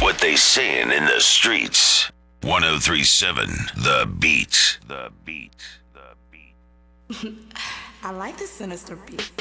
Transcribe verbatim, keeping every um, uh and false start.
What they saying in the streets. one oh three point seven The Beat. The Beat. The Beat. I like the sinister beat.